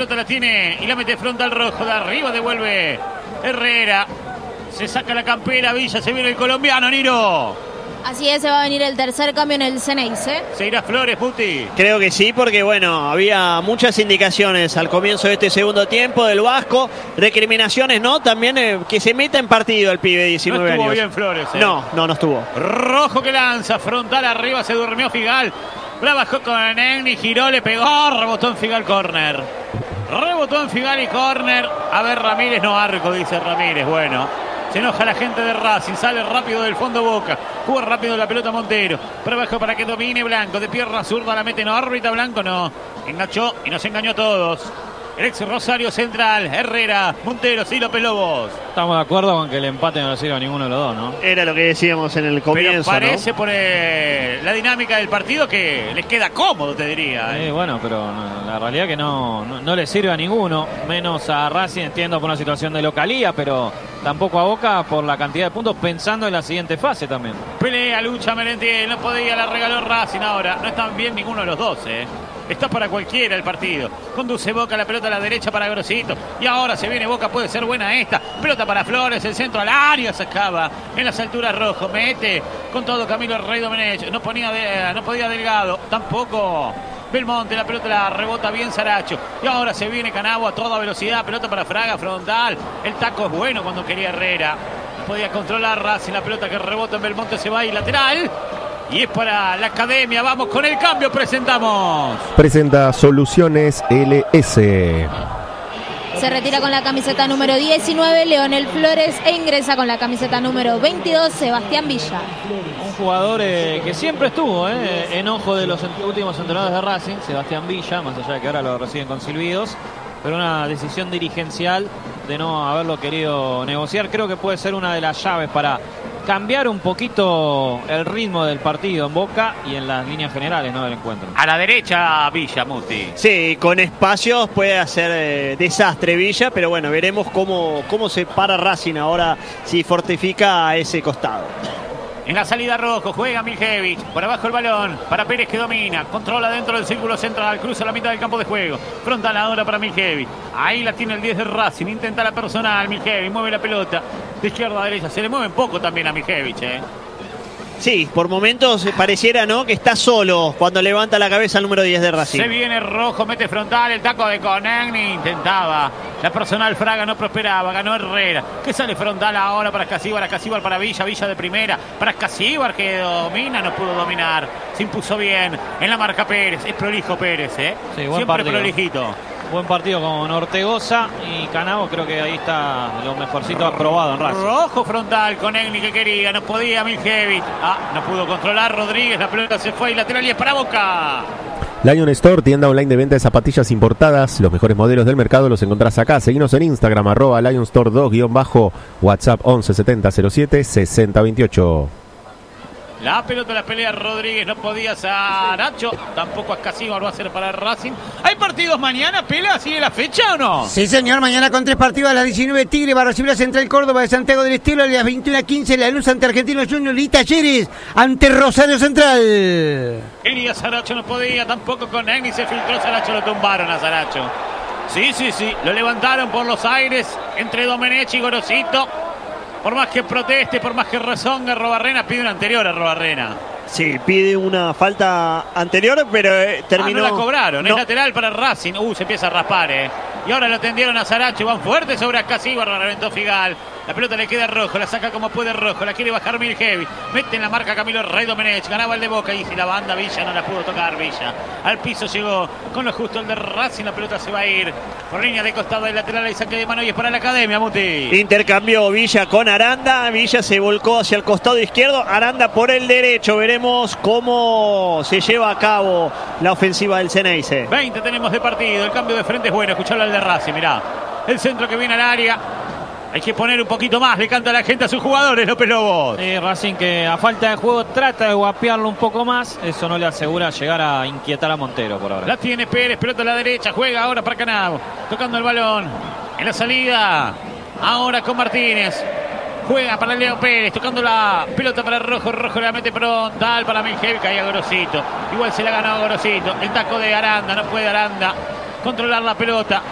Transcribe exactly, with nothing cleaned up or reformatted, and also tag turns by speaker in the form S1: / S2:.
S1: pelota la tiene y la mete frontal rojo. De arriba devuelve Herrera. Se saca la campera Villa, se viene el colombiano, Niro.
S2: Así es, se va a venir el tercer cambio en el Ceneice.
S1: ¿Se irá Flores, Puti?
S3: Creo que sí, porque bueno, había muchas indicaciones al comienzo de este segundo tiempo del Vasco. Recriminaciones, ¿no? También eh, que se meta en partido el pibe de diecinueve años.
S1: No estuvo bien Flores, ¿eh?
S3: No, no, no estuvo.
S1: Rojo que lanza, frontal arriba, se durmió Figal. La bajó con Negni, giró, le pegó, rebotó en Figal, córner. Rebotó en Figal y córner. A ver, Ramírez, no arco, dice Ramírez. Bueno. Se enoja la gente de Racing, sale rápido del fondo Boca, juega rápido la pelota Montero, por abajo para que domine Blanco, de pierna zurda la mete en órbita, Blanco no, enganchó y nos engañó a todos. El ex Rosario Central, Herrera, Montero, sí, López Lobos.
S4: Estamos de acuerdo con que el empate no le sirve a ninguno de los dos, ¿no?
S3: Era lo que decíamos en el comienzo,
S1: pero parece
S3: ¿no?
S1: por eh, la dinámica del partido que les queda cómodo, te diría.
S4: Sí,
S1: ¿eh?
S4: bueno, pero no, la realidad que no, no, no le sirve a ninguno, menos a Racing, entiendo por una situación de localía, pero tampoco a Boca por la cantidad de puntos, pensando en la siguiente fase también.
S1: Pelea, lucha, Merentiel, no podía, la regaló Racing ahora. No están bien ninguno de los dos, ¿eh? Está para cualquiera el partido. Conduce Boca, la pelota a la derecha para Grosito. Y ahora se viene Boca, puede ser buena esta. Pelota para Flores, el centro al área, se acaba. En las alturas Rojo, mete con todo Camilo Rey Domenech. No, ponía de, no podía Delgado, tampoco Belmonte, la pelota la rebota bien Saracho. Y ahora se viene Canavo a toda velocidad. Pelota para Fraga, frontal. El taco es bueno cuando quería Herrera. No podía controlar Racing, la pelota que rebota en Belmonte se va y lateral. Y es para la academia, vamos con el cambio, presentamos.
S5: Presenta Soluciones L S.
S2: Se retira con la camiseta número diecinueve, Leonel Flores, e ingresa con la camiseta número veintidós, Sebastián Villa.
S4: Un jugador eh, que siempre estuvo eh, en ojo de los últimos entrenadores de Racing, Sebastián Villa, más allá de que ahora lo reciben con silbidos, pero una decisión dirigencial de no haberlo querido negociar, creo que puede ser una de las llaves para cambiar un poquito el ritmo del partido en Boca y en las líneas generales, ¿no?, del encuentro.
S1: A la derecha Villa, Muti.
S3: Sí, con espacios puede hacer eh, desastre Villa, pero bueno, veremos cómo, cómo se para Racing ahora, si fortifica a ese costado.
S1: En la salida Rojo, juega Miljevich, por abajo el balón, para Pérez que domina, controla dentro del círculo central, cruza la mitad del campo de juego, frontal ahora para Miljevich, ahí la tiene el diez de Racing, intenta la personal, Miljevich, mueve la pelota, de izquierda a derecha, se le mueve poco también a Miljevich, eh.
S3: Sí, por momentos pareciera, ¿no?, que está solo cuando levanta la cabeza el número diez de Racing.
S1: Se viene Rojo, mete frontal, el taco de Conegni, intentaba. La personal Fraga no prosperaba, ganó Herrera. Que sale frontal ahora para Escasíbar, Escasíbar para Villa, Villa de primera. Para Escasíbar que domina, no pudo dominar. Se impuso bien en la marca Pérez. Es prolijo Pérez, ¿eh?
S4: Sí, buen
S1: Siempre
S4: partido.
S1: prolijito.
S4: Buen partido con Ortegoza y Canavo, creo que ahí está lo mejorcito aprobado en Racing.
S1: Rojo frontal con Egni que quería, no podía Miljevich. Ah, no pudo controlar Rodríguez, la pelota se fue y lateral y es para Boca.
S5: Lion Store, tienda online de venta de zapatillas importadas. Los mejores modelos del mercado los encontrás acá. Seguinos en Instagram, arroba Lion Store dos guión bajo, WhatsApp once setenta cero siete sesenta veintiocho.
S1: La pelota la pelea Rodríguez, no podía Saracho, tampoco Escasíbar va a ser para Racing. ¿Hay partidos mañana, Pela? ¿Sigue la fecha o no?
S6: Sí, señor, mañana con tres partidos a las diecinueve Tigre va a recibir a Central Córdoba de Santiago del Estero, a las veintiuna quince La Luz ante Argentino Junior y Talleres ante Rosario Central.
S1: Elías Saracho no podía, tampoco con Egni se filtró Saracho, lo tumbaron a Saracho. Sí, sí, sí, lo levantaron por los aires entre Domenech y Gorosito. Por más que proteste, por más que rezonga, Robarrena pide una anterior a Robarrena.
S3: Sí, pide una falta anterior, pero eh, terminó...
S1: Ah, no la cobraron,
S3: no.
S1: Es lateral para Racing. Uh, se empieza a raspar, eh. Y ahora lo tendieron a Saracho, van fuerte sobre Escasíbar, la reventó Figal. La pelota le queda a Rojo, la saca como puede Rojo, la quiere bajar Miljevich. Mete en la marca Camilo Rey Domenech, ganaba el de Boca y si la banda Villa no la pudo tocar Villa. Al piso llegó con lo justo el de Racing, la pelota se va a ir por línea de costado del lateral y saque de mano y es para la academia, Muti.
S3: Intercambió Villa con Aranda, Villa se volcó hacia el costado izquierdo, Aranda por el derecho, veremos cómo se lleva a cabo la ofensiva del Ceneice.
S1: veinte tenemos de partido, el cambio de frente es bueno, escucharlo al de Racing, mirá. El centro que viene al área. Hay que poner un poquito más, le canta la gente a sus jugadores, López Lobos.
S4: Sí, Racing que a falta de juego trata de guapearlo un poco más, eso no le asegura llegar a inquietar a Montero por ahora.
S1: La tiene Pérez, pelota a la derecha, juega ahora para Canavo, tocando el balón, en la salida, ahora con Martínez. Juega para Leo Pérez, tocando la pelota para Rojo, Rojo la mete frontal para Miljevich, caía Gorosito. Igual se la ganó Gorosito, el taco de Aranda, no puede Aranda controlar la pelota.